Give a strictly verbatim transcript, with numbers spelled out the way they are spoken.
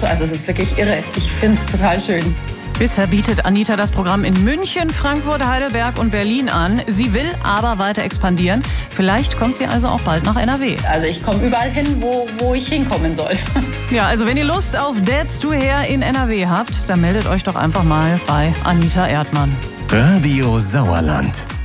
so. Also es ist wirklich irre. Ich finde es total schön. Bisher bietet Anita das Programm in München, Frankfurt, Heidelberg und Berlin an. Sie will aber weiter expandieren. Vielleicht kommt sie also auch bald nach N R W. Also ich komme überall hin, wo, wo ich hinkommen soll. Ja, also wenn ihr Lust auf Dads to Hair in N R W habt, dann meldet euch doch einfach mal bei Anita Erdmann. Radio Sauerland.